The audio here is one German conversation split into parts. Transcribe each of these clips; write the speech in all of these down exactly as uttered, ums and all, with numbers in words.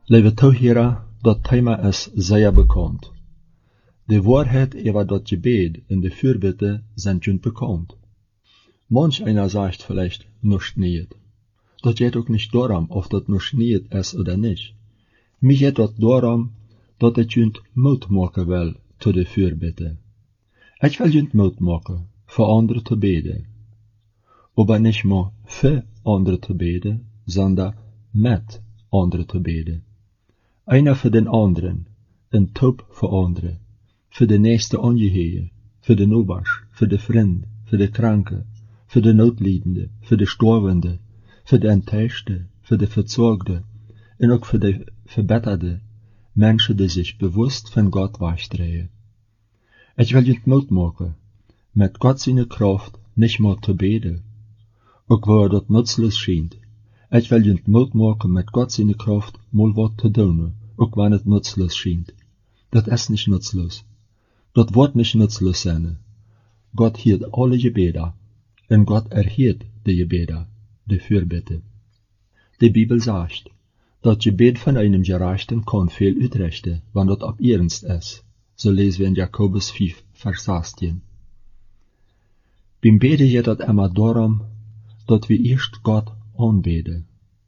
Lieve toehoorders, dat thema is zeer bekend. De waarheid über dat Gebet in de Fürbitte sind schon bekannt. Manch einer sagt vielleicht nicht nicht. Das geht auch nicht darum, ob das nicht nicht ist oder nicht. Mir geht das darum, dass ich schon Mut machen will zu der Fürbitte. Ich will schon Mut machen, für andere zu beten. Aber nicht nur für andere zu beten, sondern mit andere zu beten. Einer für den anderen, ein Top für andere, für den nächsten Angehörigen, für den Oberst, für den Freund, für den Kranke, für den Notleidende, für den Storbende, für den Enttäuschte, für den Verzogte und auch für die Verbetterte, Menschen, die sich bewusst von Gott wegdrehen. Ich will nicht Mut machen, mit Gott seine Kraft nicht mehr zu beten, auch wo er das nutzlos scheint. Ich will nicht Mut machen, mit Gott seine Kraft mal was zu tun, auch wenn es nutzlos scheint. Das ist nicht nutzlos. Das wird nicht nutzlos sein. Gott hört alle Gebete, und Gott erhört die Gebete, die Fürbitte. Die Bibel sagt, das Gebet von einem Gerechten kann viel uitrichten, wenn das ab ernst ist. So lesen wir in Jakobus fünf, Vers sechzehn. Beim Beten geht es immer darum, dass wir erst Gott anbeten.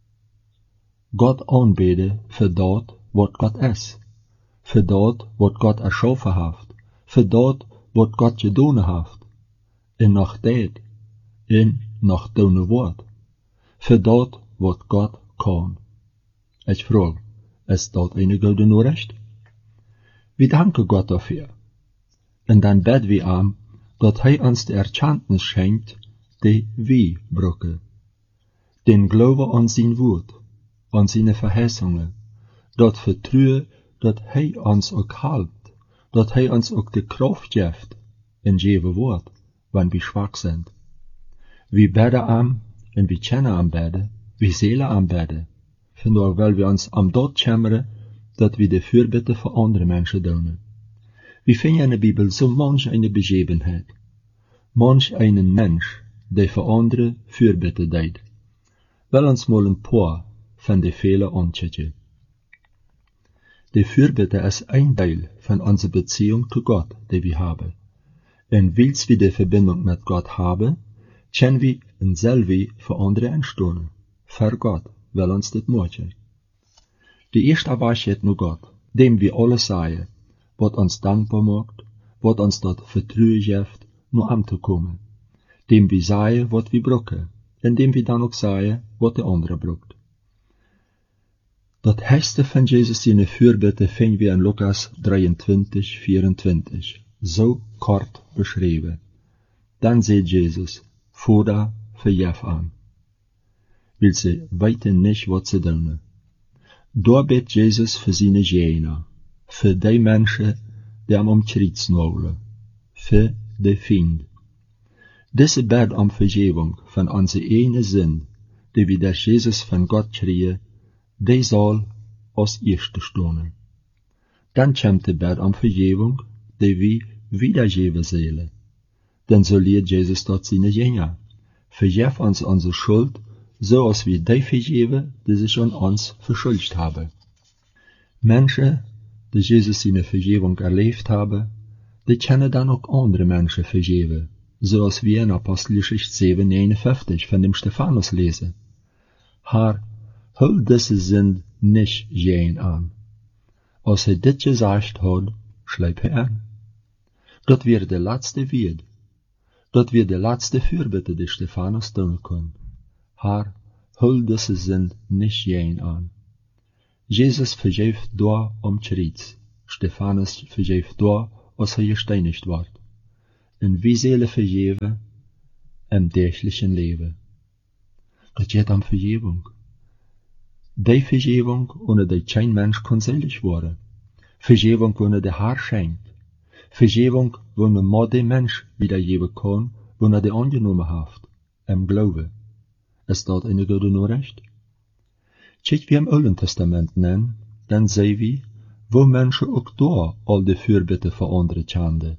Gott anbeten für das, was Gott ist. Für das, was Gott erschaffen hat. Für das, was Gott getan hat. Und nach das, und nach deinem Wort. Für das, was Gott kann. Ich frage, ist das eine gute Nachricht? Wir danken Gott dafür. Und dann beten wir ihm, dass er uns die Erkenntnis schenkt, die wir brauchen. Den Glauben an sein Wort, an seine Verheißungen, das Vertrauen, dass er uns auch hält, dass er uns auch die Kraft gibt, in jedem Wort, wenn wir schwach sind. Wir beten ihm, und wir kennen ihm beten, wir Seele ihm beten, von daher weil wir uns am dort schämmen, dass wir die Fürbitte für andere Menschen tun. Wir finden in der Bibel so manch eine Begebenheit, manch einen Mensch, der für andere Fürbitte deed. Wel uns mal ein paar von den Fehlern anschauen. Die Fürbitte ist ein Teil von unserer Beziehung zu Gott, die wir haben. Und weil wir die Verbindung mit Gott haben, können wir in selber für andere einstehen. Für Gott will uns das machen. Die erste Weg geht nur Gott, dem wir alles sagen, was uns dankbar macht, was uns das Vertrauen gibt, nur anzukommen. Dem wir sagen, was wir brauchen, indem wir dann auch sagen, was der andere braucht. Das Höchste von Jesus seine Fürbitte finden wir in Lukas dreiundzwanzig, vierundzwanzig, so kort beschrieben. Dann sagt Jesus, Vater, vergib an, weil sie weiten nicht, was sie tun. Da bet Jesus für seine Jena, für die Menschen, die am Kreuz nageln, für die Feind. Diese Bett um Vergebung von unserer eigenen Sinn, die wir durch Jesus von Gott kriegen, die soll als erste stehen. Dann kommt die Bett um Vergebung, die wir wiedergeben sollen. Dann so lehrt Jesus dort seine Jünger. Vergib uns unsere Schuld, so als wir die vergeben, die sich an uns verschuldigt haben. Menschen, die Jesus seine Vergebung erlebt haben, die können dann auch andere Menschen vergeben, so als wir in Apostelgeschichte sieben, neunundfünfzig von dem Stephanus lesen. Herr, hol diese Sünd nicht jeden an. Als er dit gesagt hat, schleip er an. Dat wird der letzte Wort. Dat wird die letzte Fürbitte, die Stephanus tun kann. Herr, hol diese Sünd nicht jeden an. Jesus vergeeft da am Kreuz. Stephanus vergeeft da, als er gesteinigt wird. Und wie sollen vergeben? Im täglichen Leben. Das geht um Vergebung. Die Vergebung, ohne die kein Mensch kann selig werden. Vergebung, ohne der Herr schenkt. Vergebung, wo man mal den Mensch wiedergeben kann, wo er die angenommen hat. Im Glaube. Ist das eine gute Nachricht? Schaut wir im Alten Testament nennen, dann sehen wir, wo Menschen auch da all die Fürbitte für andere kannten.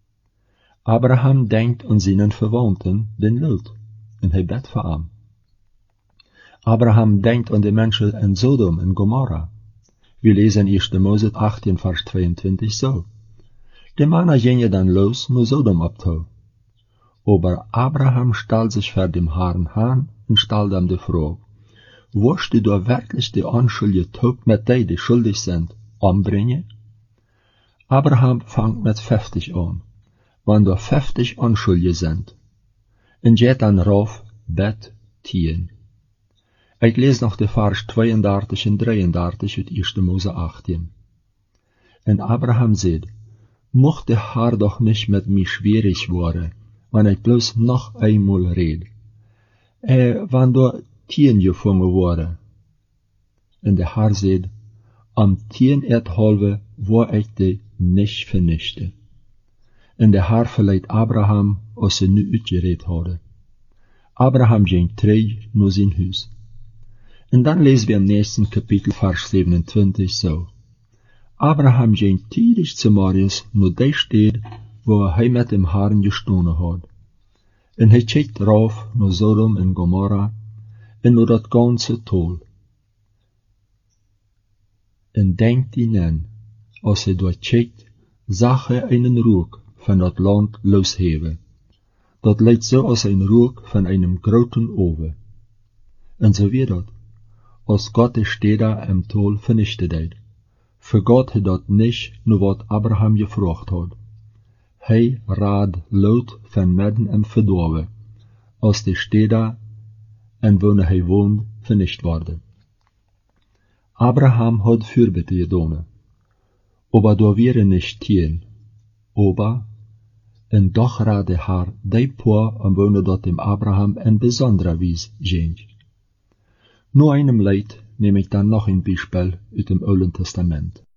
Abraham denkt an seinen Verwandten, den Lot, und er bet für ihn. Abraham denkt an die Menschen in Sodom und Gomorra, Wir lesen erster Mose achttien, Vers zweiundzwanzig so. De Männer gingen dann los, nur Sodom abtau. Aber Abraham stellt sich vor dem Herrn an und stellt ihm die Frage, wirst du da wirklich die unschuldige Taub mit denen, die schuldig sind, umbringen? Abraham fängt mit fünfzig an, wenn da fünfzig Unschuldige sind. Und geht dann rauf, bet, tien. Ich lese noch die Vers zweiunddreißig und dreiunddreißig uit erster Mose achttien. Und Abraham sagt, mocht der Herr doch nicht mit mir schwierig worden, wenn ich bloß noch einmal red. Äh, wenn da tien gefangen wurde. Und der Herr sagt, am tien Erdhalve war ich die nicht vernichte. Und der Herr verleiht Abraham, als er nu uitgereed hadden. Abraham ging terug naar zijn huis. En dan lezen we im nächsten Kapitel Vers siebenundzwanzig so. Abraham ging tidig zu Marius naar die Stad, wo er mit dem Herrn gestohlen had. En hij kijkt rauf naar Sodom en Gomorra, en naar dat ganze Tal. En denkt ihnen, als hij dort kijkt, zag hij einen Rook van dat land losheben. Dat leidt so als ein Rook van einem großen Oven. En so wie dat, als Gott die Städte im Tal vernichtet hat. Für Gott hat dat nicht nur wat Abraham gefragt hat. Hij raad laut van midden im Verdorven, als die Städte, en wo hij woont, vernicht worden. Abraham hat Fürbitte gedaan, aber da wäre nicht tien, aber en doch raad de Herr die paar en wonen dat dem Abraham en besonderer Wies ging. Nur einem Leid nehme ich dann noch ein Beispiel aus dem Alten Testament.